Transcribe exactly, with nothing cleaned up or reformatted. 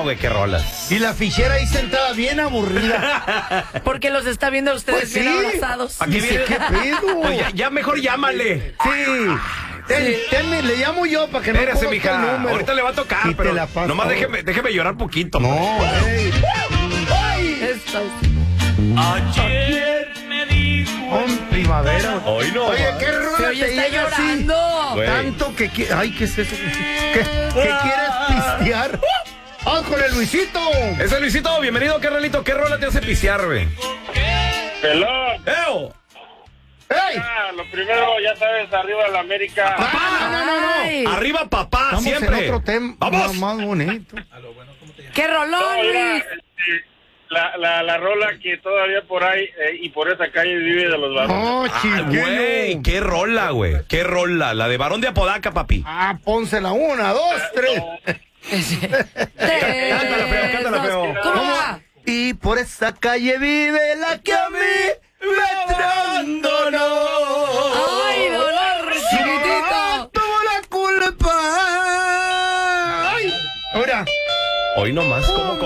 güey, qué rolas. Y la fichera ahí sentada bien aburrida. Porque los está viendo a ustedes Pues bien sí. abrazados. Aquí Dice, viene. ¿qué pedo? Pues ya, ya mejor llámale. Sí. Ten, tenme, le llamo yo para que no Espérese, conozca el mija. número. Ahorita le va a tocar, Y te pero la paso. nomás déjeme, déjeme llorar poquito. No, ey. ¡Ay! Esto es- Ayer me dijo Con primavera. Hoy no. Oye, qué Se rola oye, te está llega así. llorando. Güey. Tanto que qui- ay, ¿qué es eso? ¿Qué, qué quieres pistear? ¡Ah, con el Luisito! Ese Luisito, bienvenido, carnalito. ¿Qué rola te hace pistear, güey? Pelón. ¡Eo! ¡Ey! Ah, lo primero, ya sabes, arriba la América. ¡Papá! No, no, no, Ay, ¡Arriba, papá! Estamos ¡Siempre! en otro tema ¡Vamos! más bonito. ¡Qué rolón, No, mira, Luis! este, la, la, la rola que todavía por ahí eh, y por esa calle vive de los varones. ¡Oh, Ah, chiquillo! güey, qué rola, güey. Qué rola. La de Varón de Apodaca, papi. Ah, pónsela una, dos, tres. Cántala, feo, cántala, feo. ¿Cómo va? Y por esa calle vive la que a mí me abandonó. ¡Ay, dolor, chiquitito! Tuvo la culpa. Ay. Ahora. Hoy nomás, ¿cómo